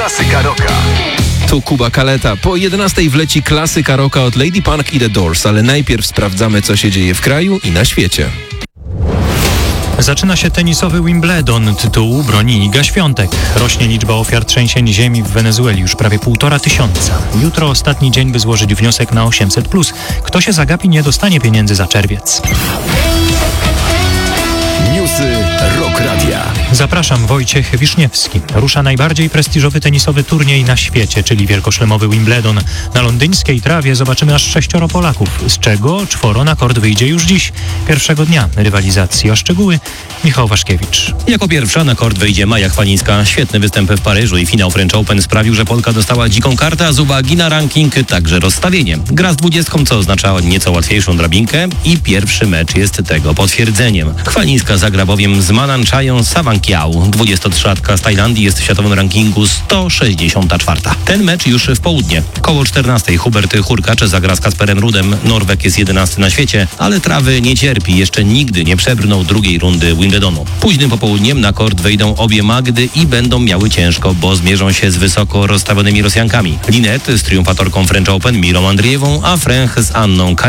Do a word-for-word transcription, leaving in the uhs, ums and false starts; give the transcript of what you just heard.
Klasyka Rocka. Tu Kuba Kaleta. Po jedenastej wleci klasyka rocka od Lady Punk i The Doors, ale najpierw sprawdzamy, co się dzieje w kraju i na świecie. Zaczyna się tenisowy Wimbledon. Tytułu broni Iga Świątek. Rośnie liczba ofiar trzęsień ziemi w Wenezueli, już prawie półtora tysiąca. Jutro ostatni dzień, by złożyć wniosek na osiemset plus. Kto się zagapi, nie dostanie pieniędzy za czerwiec. Newsy Rock Radia. Zapraszam, Wojciech Wiszniewski. Rusza najbardziej prestiżowy tenisowy turniej na świecie, czyli wielkoszlemowy Wimbledon. Na londyńskiej trawie zobaczymy aż sześcioro Polaków, z czego czworo na kort wyjdzie już dziś, pierwszego dnia rywalizacji. A szczegóły Michał Waszkiewicz. Jako pierwsza na kort wyjdzie Maja Chwalińska. Świetny występ w Paryżu i finał French Open sprawił, że Polka dostała dziką kartę, a z uwagi na ranking także rozstawienie. Gra z dwudziestką, co oznacza nieco łatwiejszą drabinkę i pierwszy mecz jest tego potwierdzeniem. Chwalińska zagra bowiem z Mananchają Sawankiał. dwudziestotrzylatka z Tajlandii jest w światowym rankingu sto sześćdziesiąta czwarta. Ten mecz już w południe. Koło czternastej Hubert Hurkacz zagra z Kasperem Rudem. Norweg jest jedenasty na świecie, ale trawy nie cierpi. Jeszcze nigdy nie przebrnął drugiej rundy Wimbledonu. Późnym popołudniem na kort wejdą obie Magdy i będą miały ciężko, bo zmierzą się z wysoko rozstawionymi Rosjankami. Linette z triumfatorką French Open Milą Andriejewą, a Fręch z Anną